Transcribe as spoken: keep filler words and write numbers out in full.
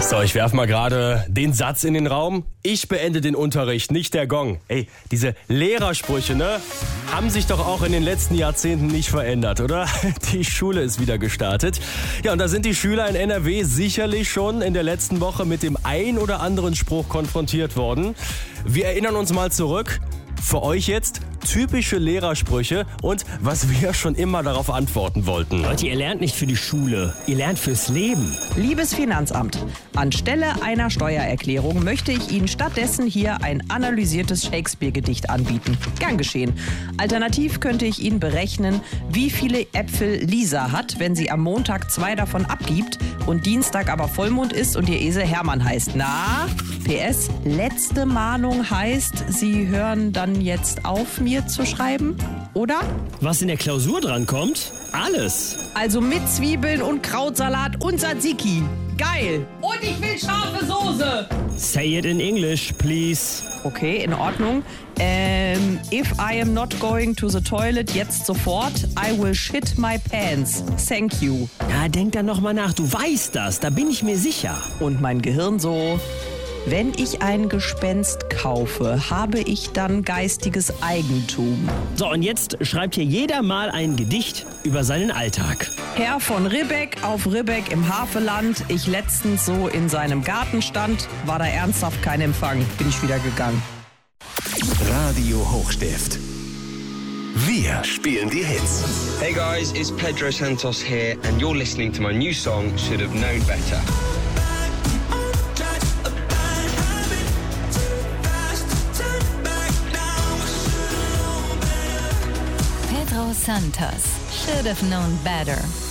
So, ich werf mal gerade den Satz in den Raum. Ich beende den Unterricht, nicht der Gong. Ey, diese Lehrersprüche, ne, haben sich doch auch in den letzten Jahrzehnten nicht verändert, oder? Die Schule ist wieder gestartet. Ja, und da sind die Schüler in N R W sicherlich schon in der letzten Woche mit dem ein oder anderen Spruch konfrontiert worden. Wir erinnern uns mal zurück. Für euch jetzt typische Lehrersprüche und was wir schon immer darauf antworten wollten. Leute, ihr lernt nicht für die Schule, ihr lernt fürs Leben. Liebes Finanzamt, anstelle einer Steuererklärung möchte ich Ihnen stattdessen hier ein analysiertes Shakespeare-Gedicht anbieten. Gern geschehen. Alternativ könnte ich Ihnen berechnen, wie viele Äpfel Lisa hat, wenn sie am Montag zwei davon abgibt und Dienstag aber Vollmond ist und ihr Esel Hermann heißt. Na? P S. Letzte Mahnung heißt, Sie hören dann jetzt auf, mir zu schreiben, oder? Was in der Klausur dran kommt? Alles. Also mit Zwiebeln und Krautsalat und Tzatziki. Geil. Und ich will scharfe Soße. Say it in English, please. Okay, in Ordnung. Ähm, if I am not going to the toilet jetzt sofort, I will shit my pants. Thank you. Ja, denk da noch mal nach. Du weißt das, da bin ich mir sicher. Und mein Gehirn so: Wenn ich ein Gespenst kaufe, habe ich dann geistiges Eigentum. So, und jetzt schreibt hier jeder mal ein Gedicht über seinen Alltag. Herr von Ribbeck auf Ribbeck im Havelland. Ich letztens so in seinem Garten stand, war da ernsthaft kein Empfang. Bin ich wieder gegangen. Radio Hochstift. Wir spielen die Hits. Hey guys, it's Pedro Santos here and you're listening to my new song, Should Have Known Better. Pedro Santos, Should Have Known Better.